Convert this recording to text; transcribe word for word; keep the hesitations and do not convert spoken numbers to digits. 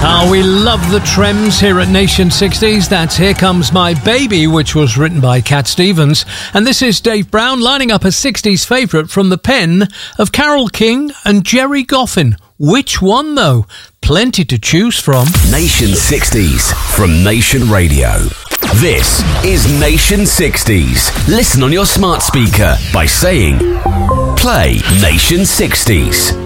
Ah, we love the Trems here at Nation sixties. That's Here Comes My Baby, which was written by Cat Stevens. And this is Dave Brown lining up a sixties favourite from the pen of Carole King and Gerry Goffin. Which one, though? Plenty to choose from. Nation sixties from Nation Radio. This is Nation sixties. Listen on your smart speaker by saying, play Nation sixties.